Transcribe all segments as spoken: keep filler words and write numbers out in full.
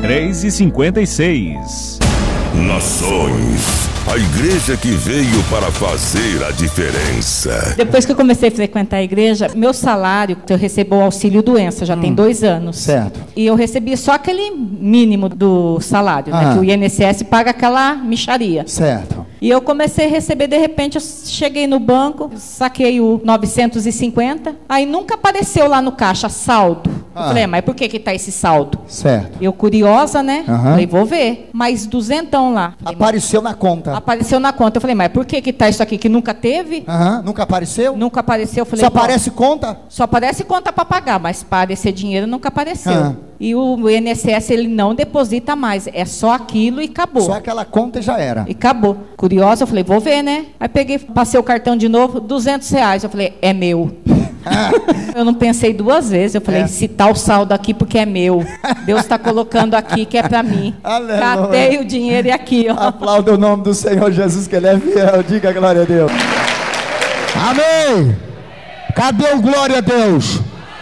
três e cinquenta e seis. Nações, a igreja que veio para fazer a diferença. Depois que eu comecei a frequentar a igreja, meu salário, eu recebo o auxílio doença, já hum. tem dois anos. Certo. E eu recebi só aquele mínimo do salário, ah. né, que o I N S S paga aquela mixaria. Certo. E eu comecei a receber, de repente, eu cheguei no banco, saquei o novecentos e cinquenta, aí nunca apareceu lá no caixa saldo. Ah. Eu falei, mas por que que tá esse saldo? Certo. Eu curiosa, né? Uhum. Falei, vou ver. Mas duzentão lá. Falei, apareceu na conta. Apareceu na conta. Eu falei, mas por que que tá isso aqui que nunca teve? Uhum. Nunca apareceu? Nunca apareceu. Eu falei, só aparece conta? Só aparece conta para pagar, mas para aparecer dinheiro nunca apareceu. Uhum. E o I N S S, ele não deposita mais. É só aquilo e acabou. Só aquela conta e já era. E acabou. Curiosa, eu falei, vou ver, né? Aí peguei, passei o cartão de novo, duzentos reais. Eu falei, é meu. Eu não pensei duas vezes. Eu falei, é. se tá o saldo aqui porque é meu. Deus está colocando aqui que é para mim. Aleluia. Catei o dinheiro e aqui, ó. Aplauda o nome do Senhor Jesus, que Ele é fiel. Diga glória a Deus. Amém. Cadê o glória a Deus?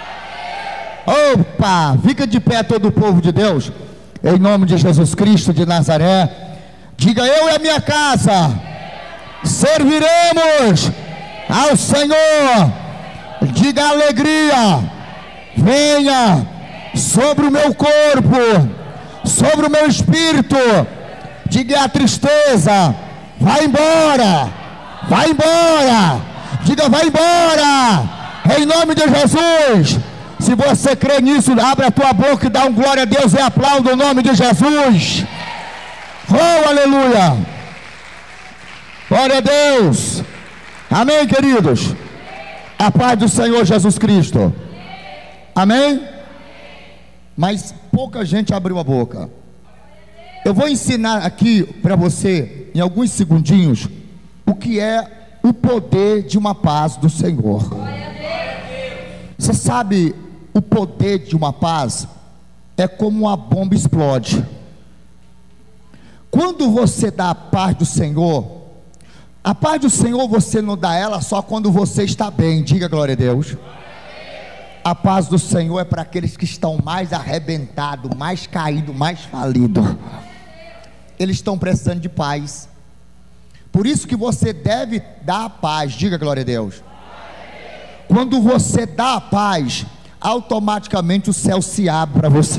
Opa, fica de pé todo o povo de Deus, em nome de Jesus Cristo de Nazaré. Diga, eu e a minha casa serviremos ao Senhor. Diga, alegria venha sobre o meu corpo, sobre o meu espírito. Diga, a tristeza vai embora, vai embora. Diga, vai embora, em nome de Jesus. Se você crê nisso, abre a tua boca e dá um glória a Deus e aplauda o nome de Jesus. Oh, aleluia. Glória a Deus. Amém, queridos. A paz do Senhor Jesus Cristo. Amém? Mas pouca gente abriu a boca. Eu vou ensinar aqui para você, em alguns segundinhos, o que é o poder de uma paz do Senhor. Você sabe, o poder de uma paz é como uma bomba explode. Quando você dá a paz do Senhor, a paz do Senhor você não dá ela só quando você está bem. Diga glória a Deus. A paz do Senhor é para aqueles que estão mais arrebentados, mais caídos, mais falidos. Eles estão precisando de paz. Por isso que você deve dar a paz. Diga glória a Deus. Quando você dá a paz, automaticamente o céu se abre para você.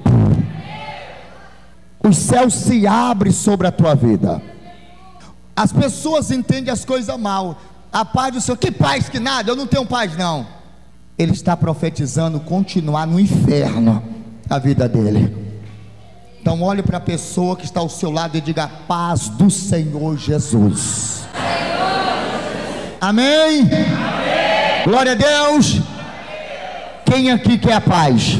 O céu se abre sobre a tua vida. As pessoas entendem as coisas mal. A paz do Senhor, que paz que nada, eu não tenho paz não. Ele está profetizando continuar no inferno a vida dele. Então olhe para a pessoa que está ao seu lado e diga, paz do Senhor Jesus. Amém? Amém. Glória a Deus. Quem aqui quer a paz?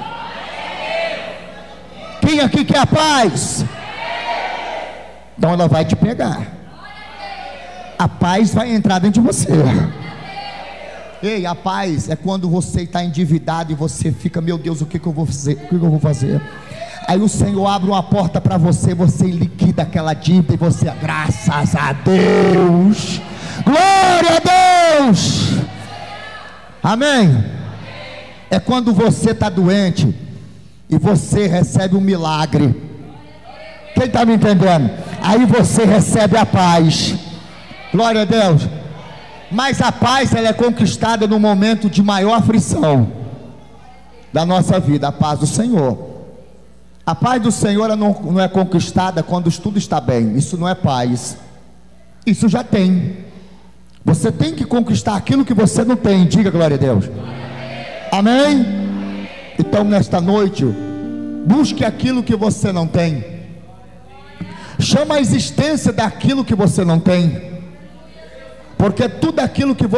Quem aqui quer a paz? Então ela vai te pegar. A paz vai entrar dentro de você. Ei, a paz é quando você está endividado e você fica, meu Deus, o que, que eu vou fazer? O que, que eu vou fazer? Aí o Senhor abre uma porta para você, você liquida aquela dívida e você, graças a Deus, glória a Deus. Amém. É quando você está doente e você recebe um milagre. Quem está me entendendo? Aí você recebe a paz. Glória a Deus. Mas a paz ela é conquistada no momento de maior aflição da nossa vida. A paz do Senhor. A paz do Senhor ela não, não é conquistada quando tudo está bem. Isso não é paz. Isso já tem. Você tem que conquistar aquilo que você não tem. Diga glória a Deus. Amém? Então nesta noite, busque aquilo que você não tem. Chama a existência daquilo que você não tem. Porque tudo aquilo que você